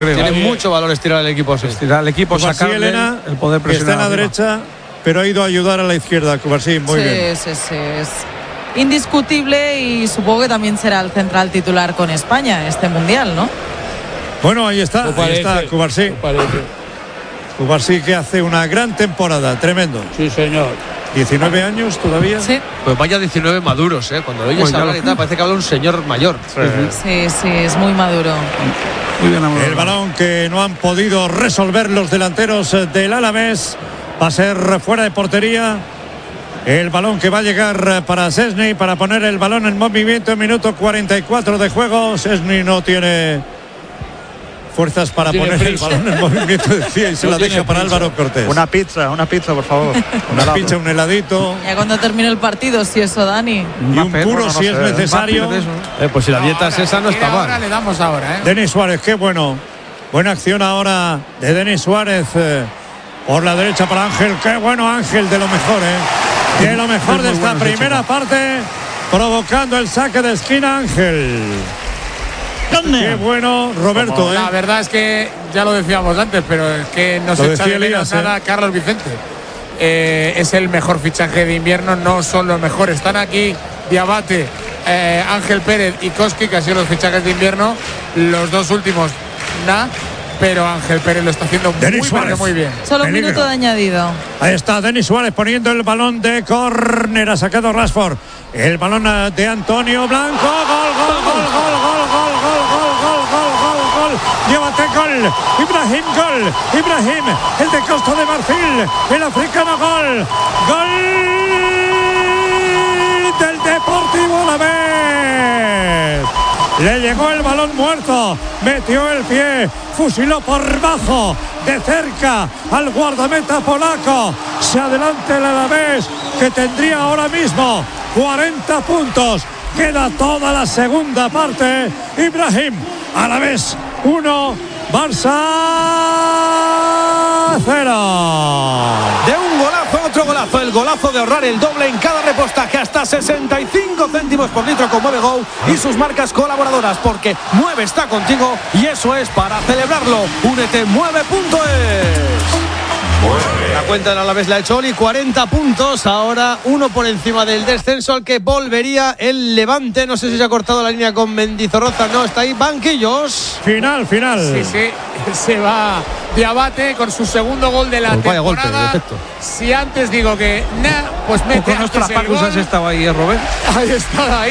Tiene mucho valor estirar al equipo así. Estirar al equipo, sacarle Elena, el poder presionar. está en la derecha, pero ha ido a ayudar a la izquierda. Cubarsí, muy bien. Sí, es indiscutible y supongo que también será el central titular con España este mundial, ¿no? Bueno, ahí está Cubarsí. Cubarsí, que hace una gran temporada, tremendo. Sí, señor. 19 años todavía. Sí. Pues vaya 19 maduros, cuando lo oyes hablar y tal, parece que habla un señor mayor. Sí, es muy maduro. Muy bien, el balón que no han podido resolver los delanteros del Alavés va a ser fuera de portería. El balón que va a llegar para Szczęsny para poner el balón en movimiento en minuto 44 de juego. Szczęsny no tiene fuerzas para poner el balón en movimiento, decía, y se la deja para Álvaro Cortés. Una pizza, por favor. Una pizza, un heladito. Ya cuando termine el partido, si eso, Dani. Y un puro si es necesario. Pues si la dieta es esa, no está mal. Ahora le damos ahora, Denis Suárez, qué bueno. Buena acción ahora de Denis Suárez. Por la derecha para Ángel. Qué bueno Ángel, de lo mejor, de lo mejor de esta primera parte. Provocando el saque de esquina Ángel. Qué bueno Roberto. La verdad es que ya lo decíamos antes, pero es que no se echa de menos nada Carlos Vicente. Es el mejor fichaje de invierno, no son los mejores. Están aquí Diabate, Ángel Pérez y Koski, que han sido los fichajes de invierno. Los dos últimos, pero Ángel Pérez lo está haciendo muy bien. Solo un minuto de añadido. Ahí está Denis Suárez poniendo el balón de córner. Ha sacado Rashford. El balón de Antonio Blanco. Gol. Llévate, gol. Ibrahim, el de Costa de Marfil. El africano, gol. Gol del Deportivo Alavés. Le llegó el balón muerto, metió el pie, fusiló por bajo, de cerca al guardameta polaco. Se adelanta el Alavés, que tendría ahora mismo 40 puntos. Queda toda la segunda parte. Ibrahim, Alavés 1, Barça 0. De un golazo a otro golazo, el golazo de ahorrar el doble en cada repostaje, hasta 65 céntimos por litro con Mueve Go y sus marcas colaboradoras, porque Mueve está contigo y eso es para celebrarlo. Únete, mueve.es. La cuenta del Alavés la ha hecho Oli, 40 puntos, ahora uno por encima del descenso al que volvería el Levante. No sé si se ha cortado la línea con Mendizorroza, no, está ahí, banquillos. Final. Sí, se va Diabate con su segundo gol de la temporada. Golpe, si antes digo que pues mete nuestra Pacus has estado ahí, Robert. Ahí está,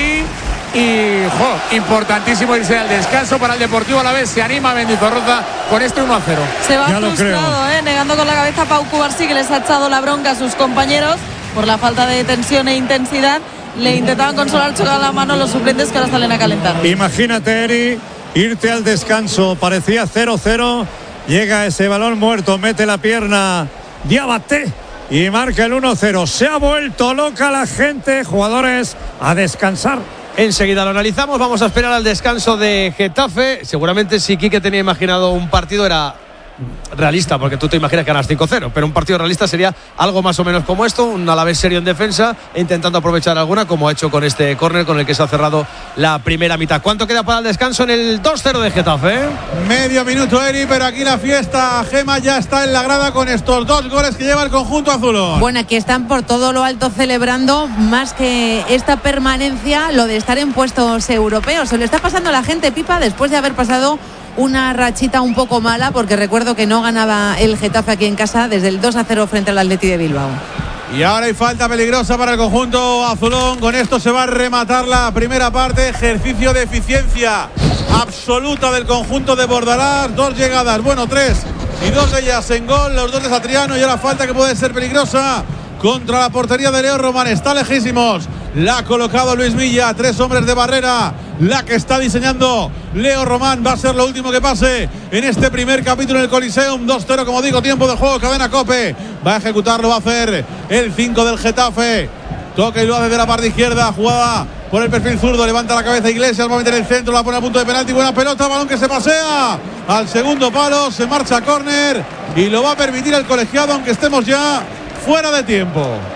y importantísimo irse al descanso para el Deportivo Alavés. Se anima Mendizorroza con este 1-0. Se va frustrado, negando con la cabeza Pau Cubarsí, que les ha echado la bronca a sus compañeros por la falta de tensión e intensidad. Le intentaban consolar, chocaban la mano los suplentes, que ahora salen a calentar. Imagínate, Eri, irte al descanso, parecía 0-0, llega ese balón muerto, mete la pierna Diabate y marca el 1-0. Se ha vuelto loca la gente, jugadores a descansar. Enseguida lo analizamos, vamos a esperar al descanso de Getafe. Seguramente si Quique tenía imaginado un partido era realista, porque tú te imaginas que ganas 5-0, pero un partido realista sería algo más o menos como esto, un Alavés serio en defensa e intentando aprovechar alguna, como ha hecho con este córner con el que se ha cerrado la primera mitad. ¿Cuánto queda para el descanso en el 2-0 de Getafe? Medio minuto, Eri, pero aquí la fiesta, Gema, ya está en la grada con estos dos goles que lleva el conjunto azulón. Bueno, aquí están por todo lo alto celebrando, más que esta permanencia, lo de estar en puestos europeos. Se lo está pasando a la gente pipa después de haber pasado una rachita un poco mala, porque recuerdo que no ganaba el Getafe aquí en casa desde el 2-0 frente al Atleti de Bilbao. Y ahora hay falta peligrosa para el conjunto azulón. Con esto se va a rematar la primera parte. Ejercicio de eficiencia absoluta del conjunto de Bordalás. 2 llegadas, bueno, 3, y 2 de ellas en gol, los 2 de Satriano. Y ahora falta que puede ser peligrosa contra la portería de Leo Román. Está lejísimos. La ha colocado Luis Milla, 3 hombres de barrera, la que está diseñando Leo Román. Va a ser lo último que pase en este primer capítulo en el Coliseum. 2-0, como digo, tiempo de juego, cadena COPE. Va a ejecutarlo, va a hacer el 5 del Getafe. Toca y lo hace de la parte izquierda, jugada por el perfil zurdo, levanta la cabeza Iglesias, va a meter el centro, la pone a punto de penalti, buena pelota, balón que se pasea al segundo palo, se marcha a córner y lo va a permitir el colegiado, aunque estemos ya fuera de tiempo.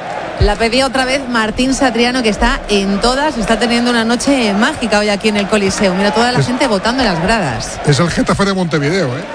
La pedía otra vez Martín Satriano, que está en todas, está teniendo una noche mágica hoy aquí en el Coliseo. Mira, toda la gente votando en las gradas. Es el Getafe de Montevideo, ¿eh?